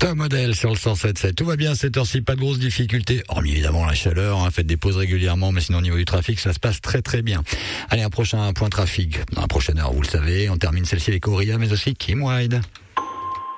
Top Model sur le 107.7. Tout va bien à cette heure-ci, pas de grosses difficultés. Hormis évidemment la chaleur, faites des pauses régulièrement, mais sinon au niveau du trafic, ça se passe très très bien. Allez, un prochain point trafic. Dans la prochaine heure, vous le savez, on termine celle-ci avec Auria, mais aussi Kim Wilde.